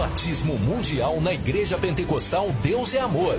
Batismo Mundial na Igreja Pentecostal Deus é Amor.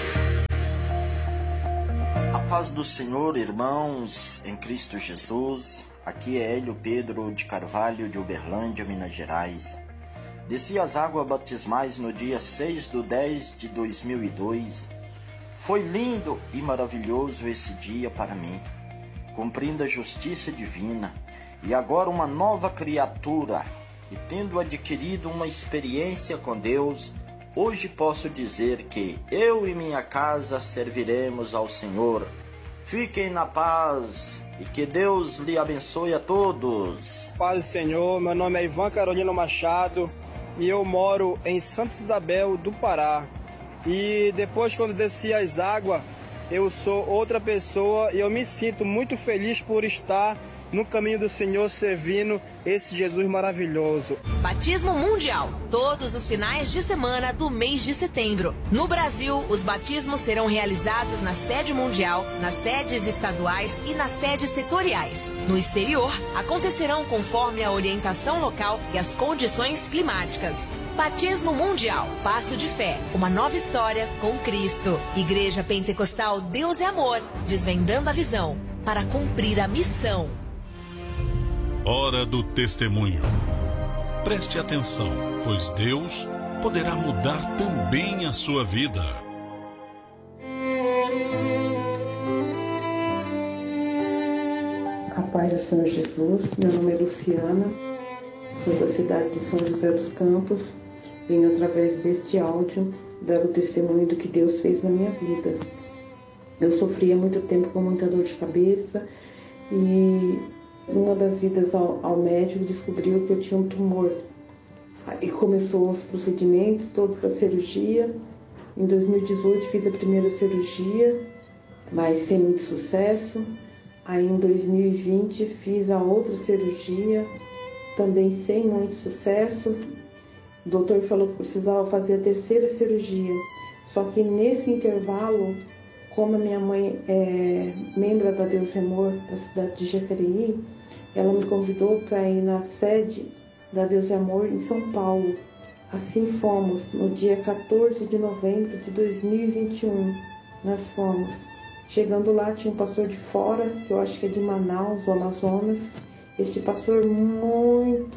A paz do Senhor, irmãos, em Cristo Jesus. Aqui é Hélio Pedro de Carvalho, de Uberlândia, Minas Gerais. Desci as águas batismais no dia 6/10/2002. Foi lindo e maravilhoso esse dia para mim, cumprindo a justiça divina, e agora uma nova criatura, e tendo adquirido uma experiência com Deus, hoje posso dizer que eu e minha casa serviremos ao Senhor. Fiquem na paz e que Deus lhe abençoe a todos. Paz do Senhor, meu nome é Ivan Carolino Machado e eu moro em Santa Isabel do Pará. E depois, quando desci as águas, eu sou outra pessoa e eu me sinto muito feliz por estar no caminho do Senhor, servindo esse Jesus maravilhoso. Batismo Mundial, todos os finais de semana do mês de setembro. No Brasil, os batismos serão realizados na sede mundial, nas sedes estaduais e nas sedes setoriais. No exterior, acontecerão conforme a orientação local e as condições climáticas. Batismo Mundial, passo de fé, uma nova história com Cristo. Igreja Pentecostal Deus é Amor, desvendando a visão para cumprir a missão. Hora do testemunho. Preste atenção, pois Deus poderá mudar também a sua vida. A paz do Senhor Jesus, meu nome é Luciana, sou da cidade de São José dos Campos. Venho através deste áudio dar o testemunho do que Deus fez na minha vida. Eu sofria muito tempo com muita dor de cabeça e numa das idas ao médico descobriu que eu tinha um tumor. Aí começou os procedimentos todos para cirurgia. Em 2018 fiz a primeira cirurgia, mas sem muito sucesso. Aí em 2020 fiz a outra cirurgia, também sem muito sucesso. O doutor falou que precisava fazer a terceira cirurgia. Só que nesse intervalo, como a minha mãe é membro da Deus é Amor da cidade de Jacareí, ela me convidou para ir na sede da Deus é Amor em São Paulo. Assim fomos, no dia 14 de novembro de 2021, nós fomos. Chegando lá tinha um pastor de fora, que eu acho que é de Manaus, ou Amazonas. Este pastor muito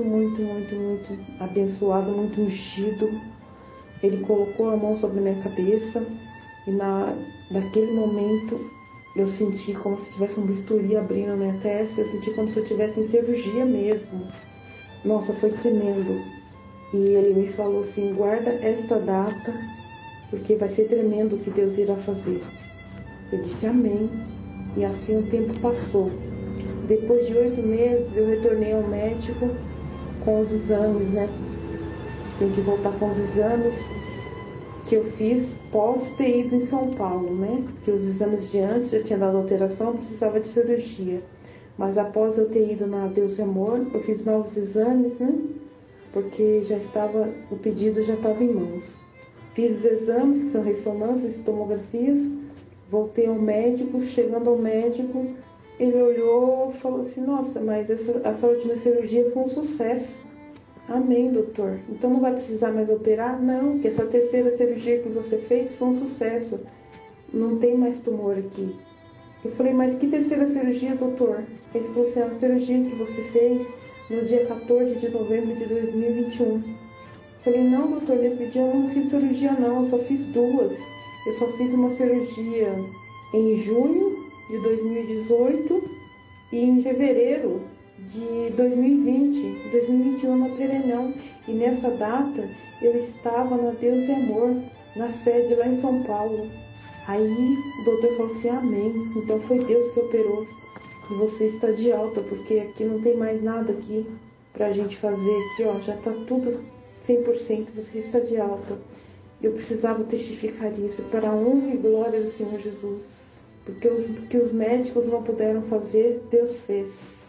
abençoado, muito ungido. Ele colocou a mão sobre minha cabeça e naquele momento eu senti como se tivesse um bisturi abrindo na minha testa. Eu senti como se eu estivesse em cirurgia mesmo. Nossa, foi tremendo. E ele me falou assim: guarda esta data, porque vai ser tremendo o que Deus irá fazer. Eu disse amém. E assim o tempo passou. Depois de 8 meses eu retornei ao médico com os exames, né? Tem que voltar com os exames que eu fiz pós ter ido em São Paulo, né? Porque os exames de antes já tinha dado alteração, precisava de cirurgia. Mas após eu ter ido na Deus é Amor, eu fiz novos exames, né? Porque o pedido já estava em mãos. Fiz os exames, que são ressonâncias e tomografias. Voltei ao médico. Chegando ao médico, ele olhou e falou assim: nossa, mas essa última cirurgia foi um sucesso. Amém, doutor. Então não vai precisar mais operar? Não, que essa terceira cirurgia que você fez foi um sucesso. Não tem mais tumor aqui. Eu falei: mas que terceira cirurgia, doutor? Ele falou assim: a cirurgia que você fez no dia 14 de novembro de 2021. Eu falei: não, doutor, nesse dia eu não fiz cirurgia não, eu só fiz 2. Eu só fiz uma cirurgia em junho de 2018 e em fevereiro de 2020, 2021 na Perenão. E nessa data eu estava na Deus é Amor, na sede lá em São Paulo. Aí o doutor falou assim: amém, então foi Deus que operou e você está de alta, porque aqui não tem mais nada aqui pra gente fazer aqui, ó, já tá tudo 100%, você está de alta. Eu precisava testificar isso para a honra e glória do Senhor Jesus, porque os médicos não puderam fazer, Deus fez.